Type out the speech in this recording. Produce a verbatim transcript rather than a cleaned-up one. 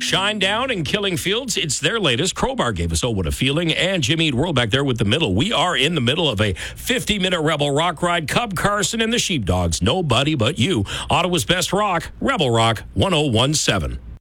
Shinedown and Killing Fields, it's their latest. Crowbar gave us Oh What a Feeling, and Jimmy Eat World back there with The Middle. We are in the middle of a fifty-minute Rebel Rock ride. Cub Carson and the Sheepdogs, Nobody But You. Ottawa's best rock, Rebel Rock one oh one seven.